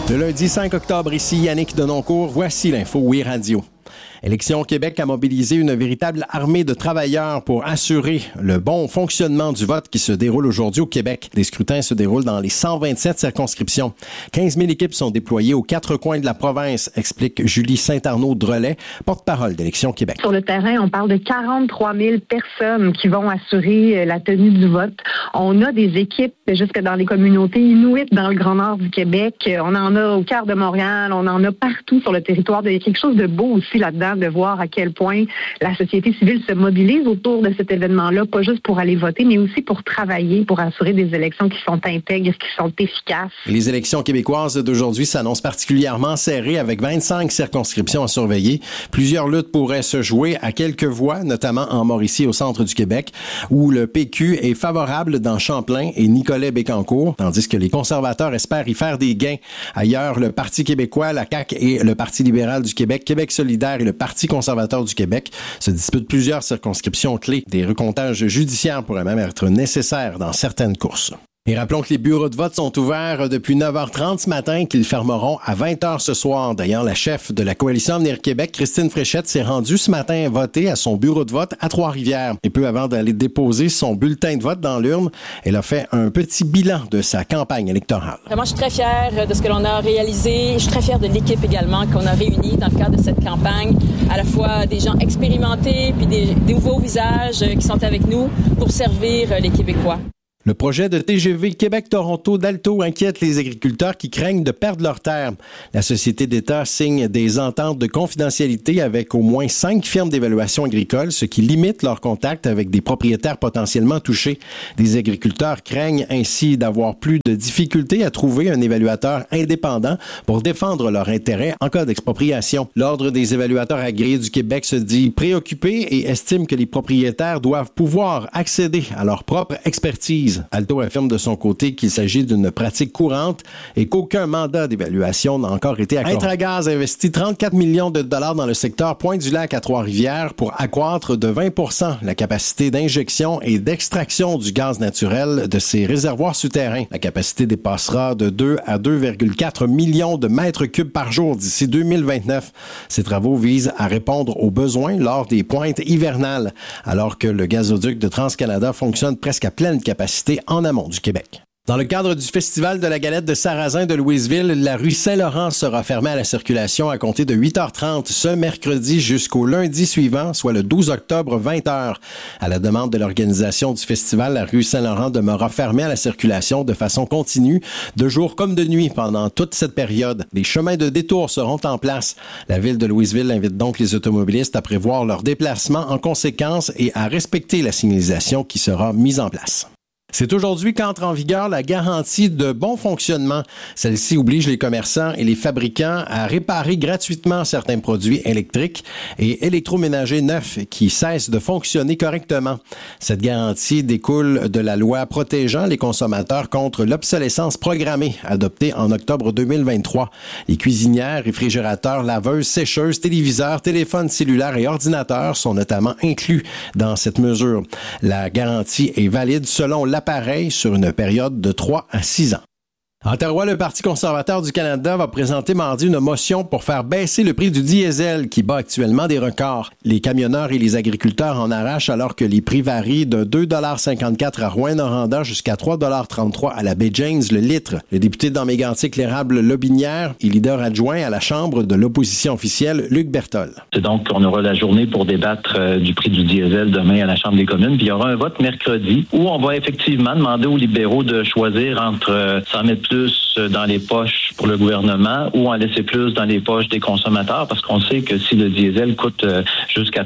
Le lundi 5 octobre, ici Yannick Denoncourt, voici l'info Oui Radio. Élections Québec a mobilisé une véritable armée de travailleurs pour assurer le bon fonctionnement du vote qui se déroule aujourd'hui au Québec. Les scrutins se déroulent dans les 127 circonscriptions. 15 000 équipes sont déployées aux 4 coins de la province, explique Julie Saint-Arnaud-Drolet, porte-parole d'Élections Québec. Sur le terrain, on parle de 43 000 personnes qui vont assurer la tenue du vote. On a des équipes jusque dans les communautés inuites dans le Grand Nord du Québec. On en a au cœur de Montréal. On en a partout sur le territoire. Il y a quelque chose de beau aussi là-dedans, de voir à quel point la société civile se mobilise autour de cet événement-là, pas juste pour aller voter, mais aussi pour travailler, pour assurer des élections qui sont intègres, qui sont efficaces. Les élections québécoises d'aujourd'hui s'annoncent particulièrement serrées avec 25 circonscriptions à surveiller. Plusieurs luttes pourraient se jouer à quelques voix, notamment en Mauricie, au centre du Québec, où le PQ est favorable dans Champlain et Nicolet-Bécancour, tandis que les conservateurs espèrent y faire des gains. Ailleurs, le Parti québécois, la CAQ et le Parti libéral du Québec, Québec solidaire et le Parti conservateur du Québec se disputent plusieurs circonscriptions clés. Des recomptages judiciaires pourraient même être nécessaires dans certaines courses. Et rappelons que les bureaux de vote sont ouverts depuis 9h30 ce matin, qu'ils fermeront à 20h ce soir. D'ailleurs, la chef de la Coalition Avenir Québec, Christine Fréchette, s'est rendue ce matin voter à son bureau de vote à Trois-Rivières. Et peu avant d'aller déposer son bulletin de vote dans l'urne, elle a fait un petit bilan de sa campagne électorale. Vraiment, je suis très fière de ce que l'on a réalisé. Je suis très fière de l'équipe également qu'on a réunie dans le cadre de cette campagne. À la fois des gens expérimentés puis des nouveaux visages qui sont avec nous pour servir les Québécois. Le projet de TGV Québec-Toronto d'Alto inquiète les agriculteurs qui craignent de perdre leurs terres. La société d'État signe des ententes de confidentialité avec au moins 5 firmes d'évaluation agricole, ce qui limite leur contact avec des propriétaires potentiellement touchés. Des agriculteurs craignent ainsi d'avoir plus de difficultés à trouver un évaluateur indépendant pour défendre leurs intérêts en cas d'expropriation. L'Ordre des évaluateurs agréés du Québec se dit préoccupé et estime que les propriétaires doivent pouvoir accéder à leur propre expertise. Alto affirme de son côté qu'il s'agit d'une pratique courante et qu'aucun mandat d'évaluation n'a encore été accordé. Intragaz investit 34 millions de dollars dans le secteur Pointe-du-Lac à Trois-Rivières pour accroître de 20% la capacité d'injection et d'extraction du gaz naturel de ses réservoirs souterrains. La capacité dépassera de 2 à 2,4 millions de mètres cubes par jour d'ici 2029. Ces travaux visent à répondre aux besoins lors des pointes hivernales, alors que le gazoduc de TransCanada fonctionne presque à pleine capacité en amont du Québec. Dans le cadre du Festival de la galette de sarrasin de Louisville, la rue Saint-Laurent sera fermée à la circulation à compter de 8h30 ce mercredi jusqu'au lundi suivant, soit le 12 octobre, 20h. À la demande de l'organisation du festival, la rue Saint-Laurent demeurera fermée à la circulation de façon continue, de jour comme de nuit pendant toute cette période. Des chemins de détour seront en place. La ville de Louisville invite donc les automobilistes à prévoir leur déplacement en conséquence et à respecter la signalisation qui sera mise en place. C'est aujourd'hui qu'entre en vigueur la garantie de bon fonctionnement. Celle-ci oblige les commerçants et les fabricants à réparer gratuitement certains produits électriques et électroménagers neufs qui cessent de fonctionner correctement. Cette garantie découle de la loi protégeant les consommateurs contre l'obsolescence programmée, adoptée en octobre 2023. Les cuisinières, réfrigérateurs, laveuses, sécheuses, téléviseurs, téléphones cellulaires et ordinateurs sont notamment inclus dans cette mesure. La garantie est valide selon l'appareil sur une période de 3 à 6 ans. En Ottawa, le Parti conservateur du Canada va présenter mardi une motion pour faire baisser le prix du diesel qui bat actuellement des records. Les camionneurs et les agriculteurs en arrachent alors que les prix varient de 2,54 $ à Rouyn-Noranda jusqu'à 3,33 $ à la baie James le litre. Le député dans Mégantic-l'Érable Lobinière et leader adjoint à la Chambre de l'opposition officielle, Luc Berthold. C'est donc qu'on aura la journée pour débattre du prix du diesel demain à la Chambre des communes. Puis il y aura un vote mercredi où on va effectivement demander aux libéraux de choisir entre s'en mettre plus dans les poches pour le gouvernement ou en laisser plus dans les poches des consommateurs, parce qu'on sait que si le diesel coûte jusqu'à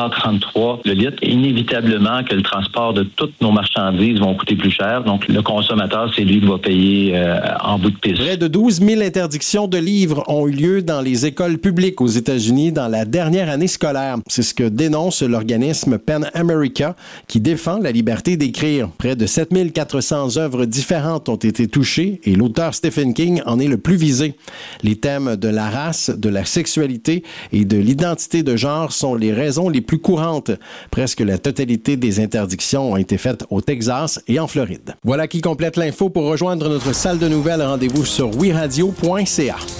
3,33 $ le litre, inévitablement que le transport de toutes nos marchandises vont coûter plus cher. Donc le consommateur, c'est lui qui va payer en bout de piste. Près de 12 000 interdictions de livres ont eu lieu dans les écoles publiques aux États-Unis dans la dernière année scolaire. C'est ce que dénonce l'organisme PEN America qui défend la liberté d'écrire. Près de 7 400 œuvres différentes ont été touchées et l'auteur Stephen King en est le plus visés. Les thèmes de la race, de la sexualité et de l'identité de genre sont les raisons les plus courantes. Presque la totalité des interdictions ont été faites au Texas et en Floride. Voilà qui complète l'info. Pour rejoindre notre salle de nouvelles, rendez-vous sur wiradio.ca.